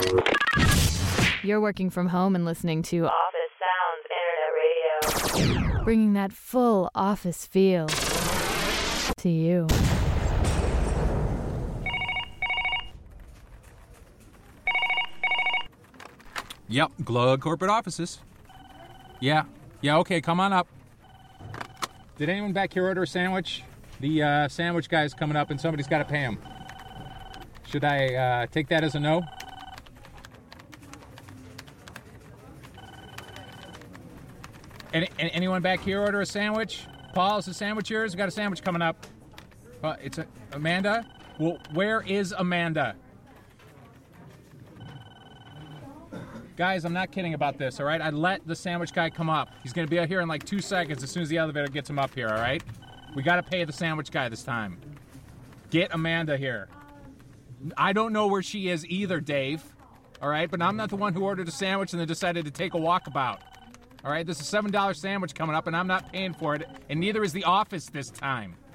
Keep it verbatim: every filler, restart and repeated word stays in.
You're working from home and listening to Office Sounds Internet Radio, bringing that full office feel to you. Yep, Glug Corporate Offices. Yeah, yeah, okay, come on up. Did anyone back here order a sandwich? The uh, sandwich guy's coming up and somebody's got to pay him. Should I uh, take that as a no? Any, anyone back here order a sandwich? Paul, is the sandwich yours? We got a sandwich coming up. Uh, it's a, Amanda? Well, where is Amanda? Guys, I'm not kidding about this, all right? I let the sandwich guy come up. He's going to be out here in like two seconds as soon as the elevator gets him up here, all right? We got to pay the sandwich guy this time. Get Amanda here. I don't know where she is either, Dave, all right? But I'm not the one who ordered a sandwich and then decided to take a walkabout, all right? This is a seven dollar sandwich coming up, and I'm not paying for it, and neither is the office this time.